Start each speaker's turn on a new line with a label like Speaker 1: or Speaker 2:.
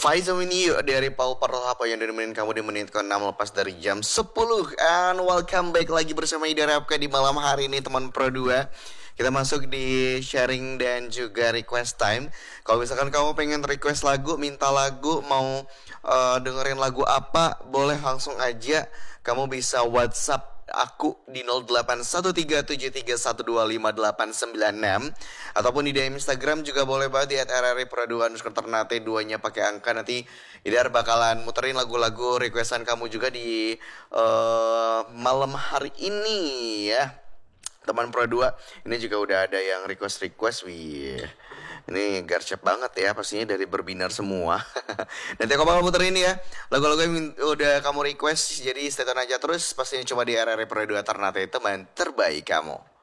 Speaker 1: Faizal ini dari Paul Parlohapo yang nemenin kamu di menit ke-6 lepas dari jam 10. And welcome back lagi bersama Ida Rapka di malam hari ini teman Pro 2. Kita masuk di sharing dan juga request time. Kalau misalkan kamu pengen request lagu, minta lagu, mau dengerin lagu apa, boleh langsung aja. Kamu bisa WhatsApp aku di 081373125896 ataupun di DM Instagram juga boleh banget di @rripro2_ternate 2-nya pakai angka. Nanti Idar bakalan muterin lagu-lagu requestan kamu juga di malam hari ini ya. Teman Pro 2 ini juga udah ada yang request. Wih, ini garcep banget ya, pastinya dari berbinar semua. Nanti aku bakal muterin ya lagu-lagu yang udah kamu request. Jadi stay tune aja terus, pastinya cuma di RRI Pro 2 Ternate, teman terbaik kamu.